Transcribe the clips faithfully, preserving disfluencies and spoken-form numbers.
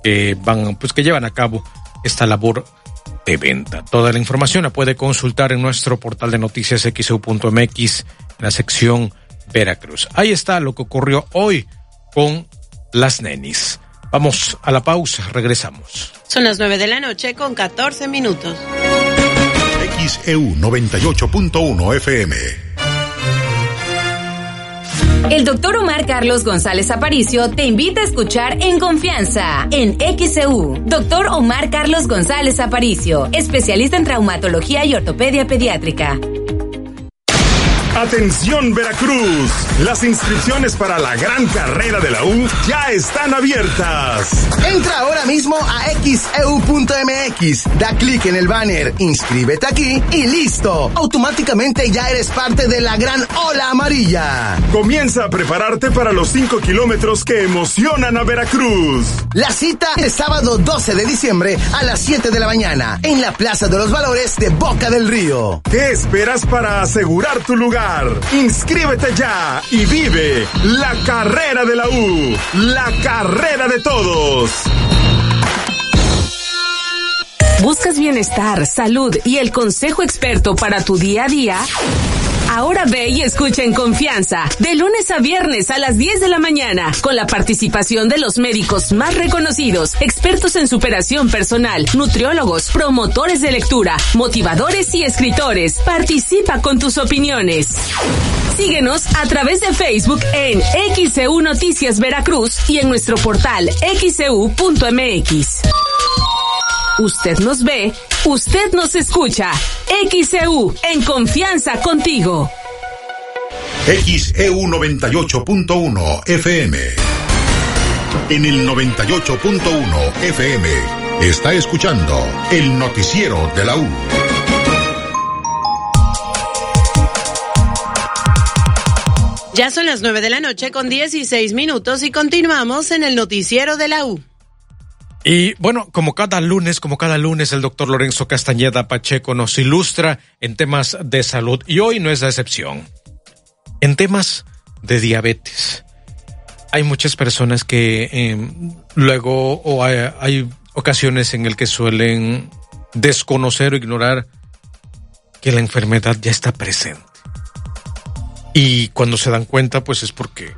que van, pues que llevan a cabo esta labor de venta. Toda la información la puede consultar en nuestro portal de noticias equis e u punto eme equis en la sección Veracruz. Ahí está lo que ocurrió hoy con las nenis. Vamos a la pausa, regresamos. Son las nueve de la noche con catorce minutos. X E U noventa y ocho punto uno F M. El doctor Omar Carlos González Aparicio te invita a escuchar En Confianza, en X E U. Doctor Omar Carlos González Aparicio, especialista en traumatología y ortopedia pediátrica. Atención Veracruz, las inscripciones para la gran carrera de la U ya están abiertas. Entra ahora mismo a equis e u punto eme equis, da clic en el banner, inscríbete aquí y listo. Automáticamente ya eres parte de la gran ola amarilla. Comienza a prepararte para los cinco kilómetros que emocionan a Veracruz. La cita es sábado doce de diciembre a las siete de la mañana en la Plaza de los Valores de Boca del Río. ¿Qué esperas para asegurar tu lugar? Inscríbete ya y vive la carrera de la U, la carrera de todos. ¿Buscas bienestar, salud y el consejo experto para tu día a día? Ahora ve y escucha En Confianza, de lunes a viernes a las diez de la mañana, con la participación de los médicos más reconocidos, expertos en superación personal, nutriólogos, promotores de lectura, motivadores y escritores. Participa con tus opiniones. Síguenos a través de Facebook en X E U Noticias Veracruz y en nuestro portal equis e u punto eme equis. Usted nos ve, usted nos escucha. X E U, en confianza contigo. X E U noventa y ocho punto uno F M. En el noventa y ocho punto uno F M está escuchando el noticiero de la U. Ya son las nueve de la noche con dieciséis minutos y continuamos en el noticiero de la U. Y bueno, como cada lunes, como cada lunes, el doctor Lorenzo Castañeda Pacheco nos ilustra en temas de salud y hoy no es la excepción. En temas de diabetes, hay muchas personas que eh, luego o hay, hay ocasiones en el que suelen desconocer o ignorar que la enfermedad ya está presente. Y cuando se dan cuenta, pues es porque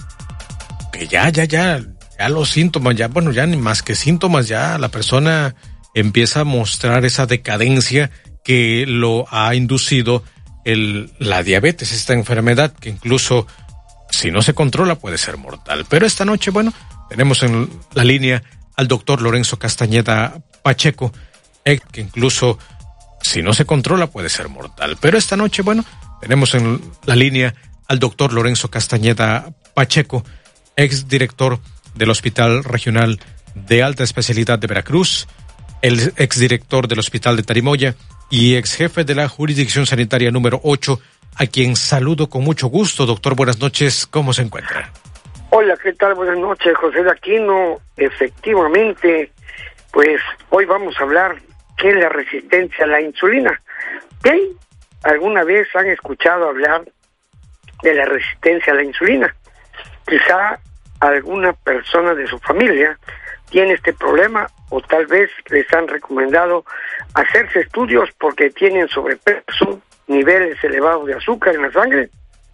que ya, ya, ya, ya los síntomas, ya, bueno, ya ni más que síntomas, ya la persona empieza a mostrar esa decadencia que lo ha inducido el, la diabetes, esta enfermedad que incluso si no se controla puede ser mortal. Pero esta noche, bueno, tenemos en la línea al doctor Lorenzo Castañeda Pacheco, eh, que incluso si no se controla puede ser mortal. Pero esta noche, bueno, tenemos en la línea al doctor Lorenzo Castañeda Pacheco, ex director del Hospital Regional de Alta Especialidad de Veracruz, el ex director del Hospital de Tarimoya y ex jefe de la Jurisdicción Sanitaria número ocho, a quien saludo con mucho gusto. Doctor, buenas noches, ¿cómo se encuentra? Hola, ¿qué tal? Buenas noches, José de Aquino. Efectivamente, pues hoy vamos a hablar qué es la resistencia a la insulina. Bien, ¿alguna vez han escuchado hablar de la resistencia a la insulina? Quizá alguna persona de su familia tiene este problema o tal vez les han recomendado hacerse estudios porque tienen sobrepeso, niveles elevados de azúcar en la sangre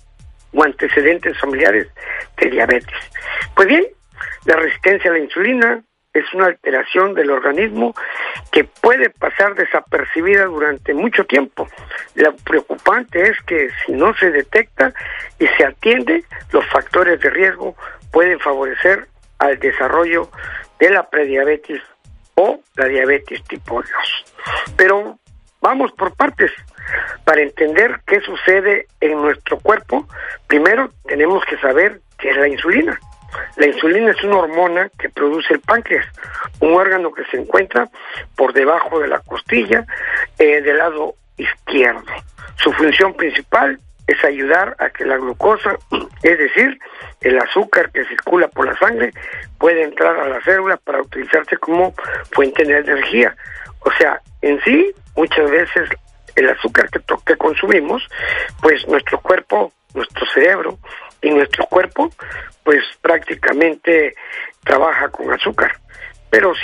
o antecedentes familiares de diabetes. Pues bien, la resistencia a la insulina es una alteración del organismo que puede pasar desapercibida durante mucho tiempo. Lo preocupante es que si no se detecta y se atiende, los factores de riesgo pueden favorecer al desarrollo de la prediabetes o la diabetes tipo dos. Pero vamos por partes. Para entender qué sucede en nuestro cuerpo, primero tenemos que saber qué es la insulina. La insulina es una hormona que produce el páncreas, un órgano que se encuentra por debajo de la costilla eh, del lado izquierdo. Su función principal es ayudar a que la glucosa, es decir, el azúcar que circula por la sangre, pueda entrar a la célula para utilizarse como fuente de energía. O sea, en sí, muchas veces el azúcar que, to- que consumimos, pues nuestro cuerpo, nuestro cerebro y nuestro cuerpo, pues prácticamente trabaja con azúcar. Pero